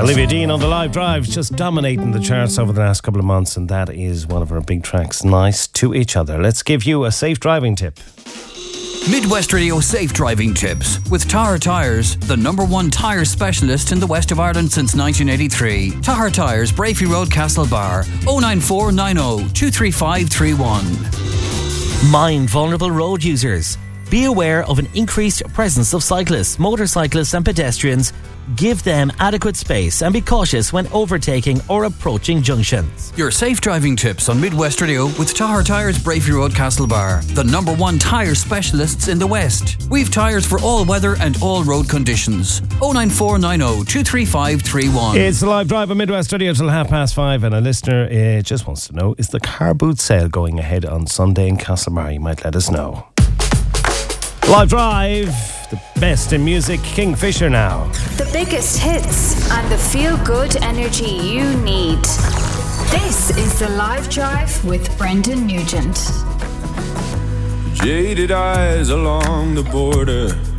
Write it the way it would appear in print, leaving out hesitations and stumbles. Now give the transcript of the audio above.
Olivia Dean on the Live Drive, just dominating the charts over the last couple of months, and that is one of our big tracks, Nice to Each Other. Let's give you a safe driving tip. Midwest Radio Safe Driving Tips with Tahar Tyres, the #1 tyre specialist in the west of Ireland since 1983. Tahar Tyres, Brafey Road, Castlebar, 09490 23531. Mind vulnerable road users. Be aware of an increased presence of cyclists, motorcyclists and pedestrians. Give them adequate space and be cautious when overtaking or approaching junctions. Your safe driving tips on Midwest Radio with Tahar Tyres, Brafey Road, Castlebar, the #1 tyre specialists in the West. We've tyres for all weather and all road conditions. 09490 23531. It's the Live Drive on Midwest Radio till 5:30, and a listener just wants to know, is the car boot sale going ahead on Sunday in Castlebar? You might let us know. Live Drive, the best in music, Kingfisher now. The biggest hits and the feel-good energy you need. This is the Live Drive with Brendan Nugent. Jaded eyes along the border,